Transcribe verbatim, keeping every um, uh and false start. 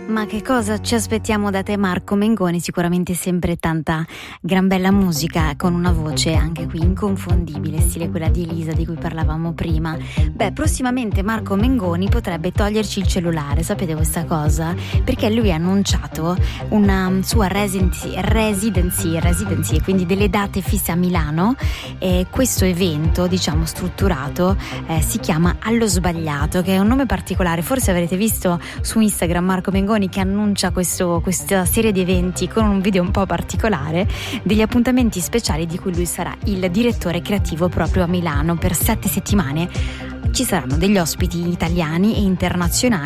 Ma che cosa ci aspettiamo da te, Marco Mengoni? Sicuramente sempre tanta gran bella musica, con una voce anche qui inconfondibile, stile quella di Elisa di cui parlavamo prima. Beh, prossimamente Marco Mengoni potrebbe toglierci il cellulare, sapete questa cosa? Perché lui ha annunciato una sua residency, residency, residency quindi delle date fisse a Milano, e questo evento, diciamo strutturato, eh, si chiama Allo Sbagliato, che è un nome particolare. Forse avrete visto su Instagram Marco Mengoni che annuncia questo, questa serie di eventi con un video un po' particolare, degli appuntamenti speciali di cui lui sarà il direttore creativo proprio a Milano per sette settimane. Ci saranno degli ospiti italiani e internazionali